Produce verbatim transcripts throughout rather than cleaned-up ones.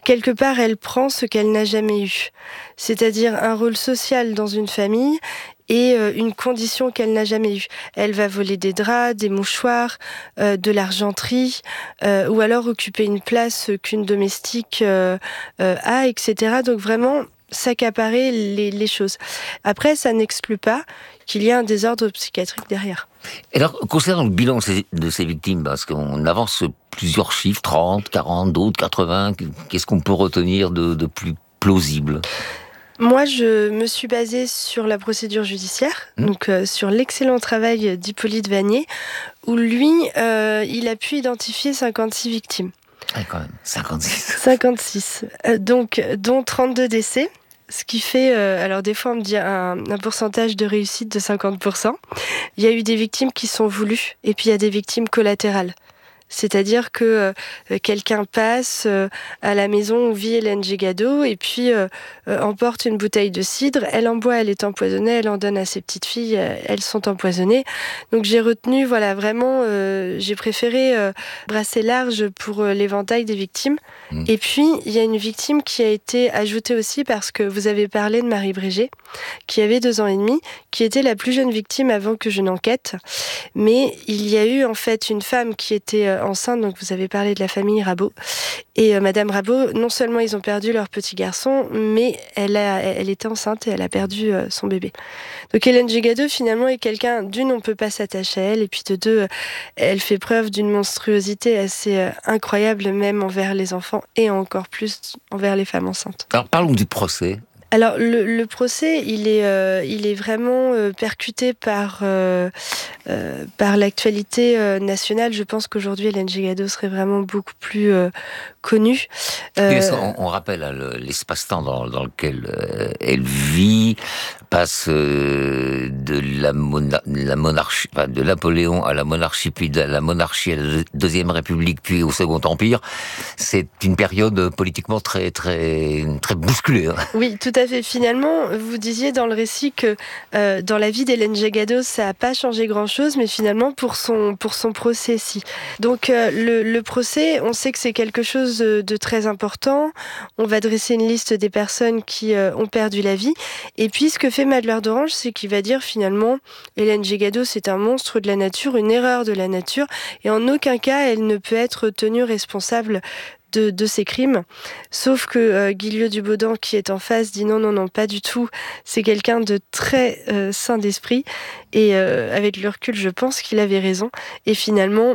quelque part, elle prend ce qu'elle n'a jamais eu. C'est-à-dire un rôle social dans une famille et euh, une condition qu'elle n'a jamais eue. Elle va voler des draps, des mouchoirs, euh, de l'argenterie, euh, ou alors occuper une place qu'une domestique euh, euh, a, et cetera. Donc vraiment s'accaparer les, les choses. Après, ça n'exclut pas qu'il y ait un désordre psychiatrique derrière. Et alors, concernant le bilan de ces, de ces victimes, parce qu'on avance plusieurs chiffres, trente, quarante, d'autres quatre-vingts, qu'est-ce qu'on peut retenir de, de plus plausible ? Moi, je me suis basée sur la procédure judiciaire, mmh. donc euh, sur l'excellent travail d'Hippolyte Vanier, où lui, euh, il a pu identifier cinquante-six victimes. Ah, quand même, cinquante-six. cinquante-six, euh, donc, dont trente-deux décès. Ce qui fait, euh, alors des fois on me dit un, un pourcentage de réussite de cinquante pour cent. Il y a eu des victimes qui sont voulues, et puis il y a des victimes collatérales. C'est-à-dire que euh, quelqu'un passe euh, à la maison où vit Hélène Gégado et puis euh, euh, emporte une bouteille de cidre. Elle en boit, elle est empoisonnée, elle en donne à ses petites filles, euh, elles sont empoisonnées. Donc j'ai retenu, voilà, vraiment, euh, j'ai préféré euh, brasser large pour euh, l'éventail des victimes. Mmh. Et puis, il y a une victime qui a été ajoutée aussi parce que vous avez parlé de Marie Brégé, qui avait deux ans et demi, qui était la plus jeune victime avant que je n'enquête. Mais il y a eu en fait une femme qui était euh, enceinte, donc vous avez parlé de la famille Rabot. Et euh, Madame Rabot, non seulement ils ont perdu leur petit garçon, mais elle, a, elle était enceinte et elle a perdu euh, son bébé. Donc Hélène Gégado, finalement, est quelqu'un, d'une, on ne peut pas s'attacher à elle, et puis de deux, euh, elle fait preuve d'une monstruosité assez euh, incroyable, même envers les enfants, et encore plus envers les femmes enceintes. Alors parlons du procès. Alors le, le procès, il est, euh, il est vraiment euh, percuté par, euh, euh, par l'actualité euh, nationale. Je pense qu'aujourd'hui, Hélène Gégado serait vraiment beaucoup plus euh, connue. Euh... On, on rappelle hein, le, l'espace-temps dans, dans lequel euh, elle vit, passe euh, de la, mona- la monarchie, enfin, de Napoléon à la monarchie, puis de la monarchie à la Deuxième République, puis au Second Empire. C'est une période politiquement très, très, très bousculée. Hein. Oui, tout à fait. Finalement, vous disiez dans le récit que euh, dans la vie d'Hélène Gégado, ça n'a pas changé grand-chose, mais finalement pour son, pour son procès, si. Donc euh, le, le procès, on sait que c'est quelque chose de, de très important. On va dresser une liste des personnes qui euh, ont perdu la vie. Et puis ce que fait Madeleine d'Orange, c'est qu'il va dire finalement, Hélène Gégado, c'est un monstre de la nature, une erreur de la nature, et en aucun cas, elle ne peut être tenue responsable De, de ces crimes, sauf que euh, Guillot Dubaudan qui est en face dit non, non, non, pas du tout, c'est quelqu'un de très euh, sain d'esprit et euh, avec le recul je pense qu'il avait raison et finalement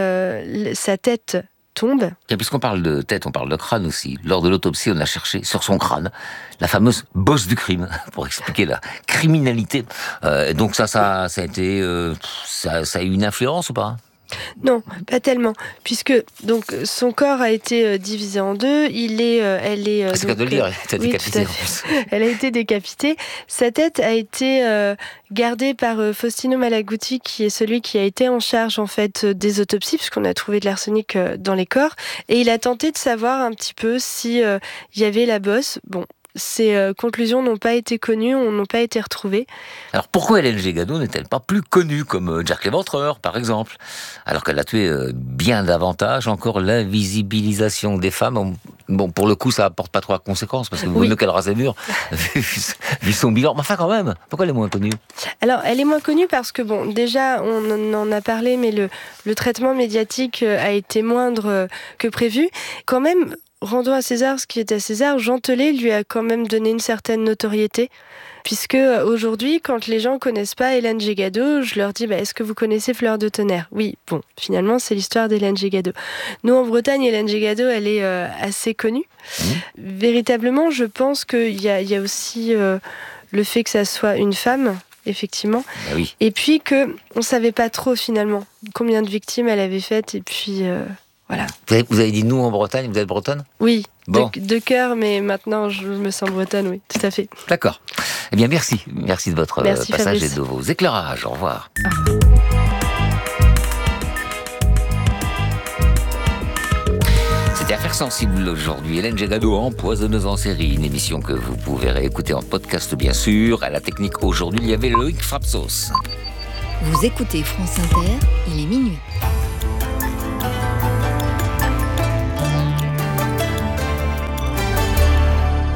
euh, sa tête tombe. Et puisqu'on parle de tête, on parle de crâne aussi. Lors de l'autopsie, on a cherché sur son crâne la fameuse bosse du crime pour expliquer la criminalité. Euh, donc ça, ça, ça a été, euh, ça, ça a eu une influence ou pas ? Non, pas tellement, puisque donc son corps a été euh, divisé en deux. Il est, euh, elle est. Euh, ah, c'est donc, cas de le dire, elle a été oui, décapitée. En plus. Elle a été décapitée. Sa tête a été euh, gardée par euh, Faustino Malaguti, qui est celui qui a été en charge en fait des autopsies, puisqu'on a trouvé de l'arsenic euh, dans les corps, et il a tenté de savoir un petit peu si euh, il y avait la bosse. Bon. Ces euh, conclusions n'ont pas été connues, n'ont pas été retrouvées. Alors pourquoi Hélène Gégado n'est-elle pas plus connue comme Jack l'Éventreur, par exemple, alors qu'elle a tué euh, bien davantage encore l'invisibilisation des femmes. Bon, pour le coup, ça apporte pas trop de conséquences parce que vous oui. ne qu'elle rase les murs, vu, vu son bilan. Mais enfin, quand même, pourquoi elle est moins connue ? Alors, elle est moins connue parce que bon, déjà, on en a parlé, mais le le traitement médiatique a été moindre que prévu. Quand même. Rendons à César ce qui est à César, Jean Telet lui a quand même donné une certaine notoriété, puisque aujourd'hui, quand les gens connaissent pas Hélène Gégado, je leur dis bah, « Est-ce que vous connaissez Fleur de Tonnerre ?» Oui, bon, finalement, c'est l'histoire d'Hélène Gégado. Nous, en Bretagne, Hélène Gégado, elle est euh, assez connue. Mmh. Véritablement, je pense qu'il y a, il y a aussi euh, le fait que ça soit une femme, effectivement, bah oui. Et puis qu'on ne savait pas trop, finalement, combien de victimes elle avait faites, et puis... Euh, Voilà. Vous avez, vous avez dit nous en Bretagne, vous êtes bretonne ? Oui, bon. de, de cœur, mais maintenant je me sens bretonne, oui, tout à fait. D'accord. Eh bien merci, merci de votre merci, passage Fabrice. et de vos éclairages. Au revoir. Ah. C'était Affaires sensibles aujourd'hui. Hélène Gégado, empoisonneuse en série, une émission que vous pouvez réécouter en podcast bien sûr. À la technique aujourd'hui, il y avait Loïc Frapsos. Vous écoutez France Inter, il est minuit.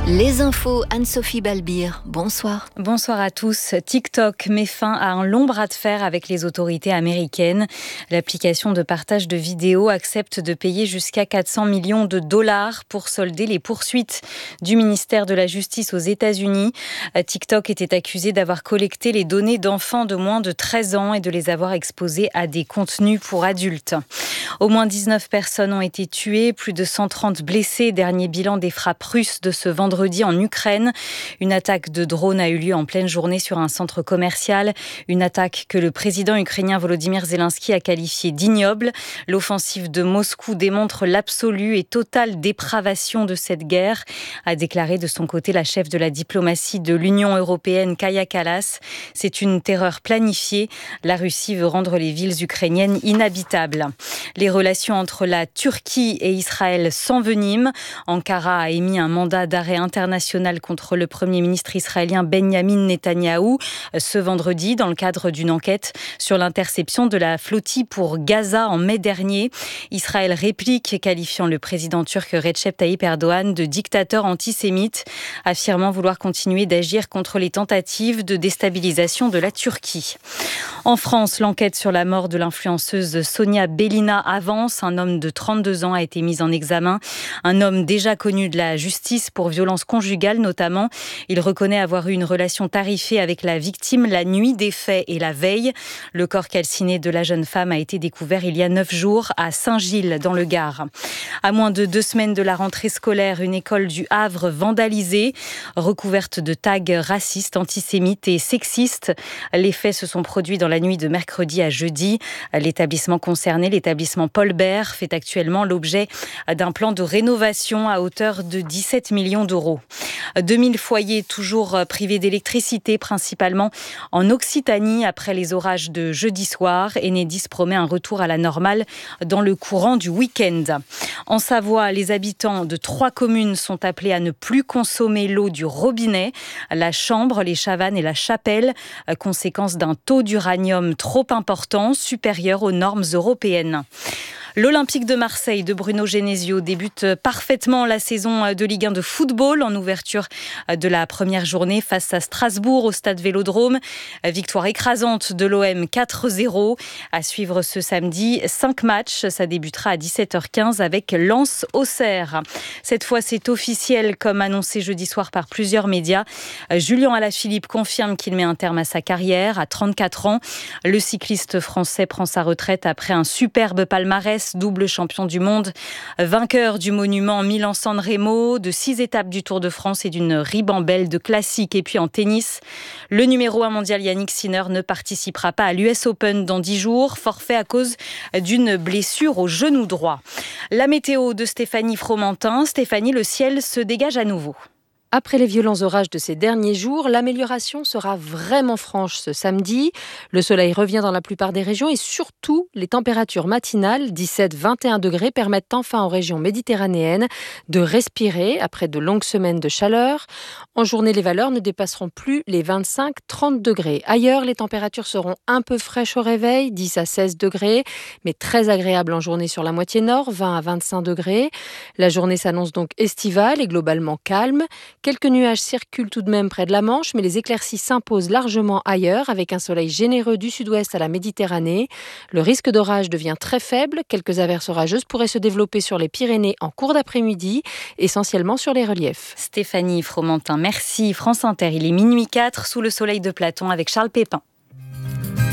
Les infos, Anne-Sophie Balbir, bonsoir. Bonsoir à tous. TikTok met fin à un long bras de fer avec les autorités américaines. L'application de partage de vidéos accepte de payer jusqu'à quatre cents millions de dollars pour solder les poursuites du ministère de la Justice aux États-Unis. TikTok était accusé d'avoir collecté les données d'enfants de moins de treize ans et de les avoir exposés à des contenus pour adultes. Au moins dix-neuf personnes ont été tuées, plus de cent trente blessés. Dernier bilan des frappes russes de ce vendredi en Ukraine. Une attaque de drone a eu lieu en pleine journée sur un centre commercial. Une attaque que le président ukrainien Volodymyr Zelensky a qualifiée d'ignoble. L'offensive de Moscou démontre l'absolue et totale dépravation de cette guerre, a déclaré de son côté la chef de la diplomatie de l'Union européenne, Kaja Kallas. C'est une terreur planifiée. La Russie veut rendre les villes ukrainiennes inhabitables. Les relations entre la Turquie et Israël s'enveniment. Ankara a émis un mandat d'arrêt international contre le Premier ministre israélien Benyamin Netanyahou ce vendredi dans le cadre d'une enquête sur l'interception de la flottille pour Gaza en mai dernier. Israël réplique, qualifiant le président turc Recep Tayyip Erdogan de dictateur antisémite, affirmant vouloir continuer d'agir contre les tentatives de déstabilisation de la Turquie. En France, l'enquête sur la mort de l'influenceuse Sonia Bellina avance. Un homme de trente-deux ans a été mis en examen. Un homme déjà connu de la justice pour violence conjugale notamment. Il reconnaît avoir eu une relation tarifée avec la victime la nuit des faits et la veille. Le corps calciné de la jeune femme a été découvert il y a neuf jours à Saint-Gilles dans le Gard. À moins de deux semaines de la rentrée scolaire, une école du Havre vandalisée, recouverte de tags racistes, antisémites et sexistes. Les faits se sont produits dans la nuit de mercredi à jeudi. L'établissement concerné, l'établissement Paul Bert, fait actuellement l'objet d'un plan de rénovation à hauteur de dix-sept millions d'euros. deux mille foyers toujours privés d'électricité, principalement en Occitanie après les orages de jeudi soir. Enedis promet un retour à la normale dans le courant du week-end. En Savoie, les habitants de trois communes sont appelés à ne plus consommer l'eau du robinet. La Chambre, les Chavannes et la Chapelle, conséquence d'un taux d'uranium trop important, supérieur aux normes européennes. L'Olympique de Marseille de Bruno Genesio débute parfaitement la saison de Ligue un de football en ouverture de la première journée face à Strasbourg au stade Vélodrome. Victoire écrasante de l'O M quatre zéro. À suivre ce samedi, cinq matchs. Ça débutera à dix-sept heures quinze avec Lens-Auxerre. Cette fois, c'est officiel comme annoncé jeudi soir par plusieurs médias. Julien Alaphilippe confirme qu'il met un terme à sa carrière à trente-quatre ans. Le cycliste français prend sa retraite après un superbe palmarès. Double champion du monde, vainqueur du monument Milan-San Remo, de six étapes du Tour de France et d'une ribambelle de classiques. Et puis en tennis, le numéro un mondial Yannick Sinner ne participera pas à l'U S Open dans dix jours, forfait à cause d'une blessure au genou droit. La météo de Stéphanie Fromentin. Stéphanie, le ciel se dégage à nouveau. Après les violents orages de ces derniers jours, l'amélioration sera vraiment franche ce samedi. Le soleil revient dans la plupart des régions et surtout, les températures matinales, dix-sept à vingt et un degrés, permettent enfin aux régions méditerranéennes de respirer après de longues semaines de chaleur. En journée, les valeurs ne dépasseront plus les vingt-cinq à trente degrés. Ailleurs, les températures seront un peu fraîches au réveil, dix à seize degrés, mais très agréables en journée sur la moitié nord, vingt à vingt-cinq degrés. La journée s'annonce donc estivale et globalement calme. Quelques nuages circulent tout de même près de la Manche, mais les éclaircies s'imposent largement ailleurs, avec un soleil généreux du sud-ouest à la Méditerranée. Le risque d'orage devient très faible. Quelques averses orageuses pourraient se développer sur les Pyrénées en cours d'après-midi, essentiellement sur les reliefs. Stéphanie Fromentin, merci. France Inter, il est minuit quatre, sous le soleil de Platon avec Charles Pépin.